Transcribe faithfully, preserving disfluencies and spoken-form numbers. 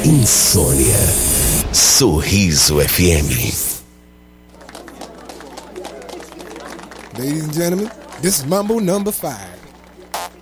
Insônia. Sorriso F M. Ladies and gentlemen, this is Mambo number five.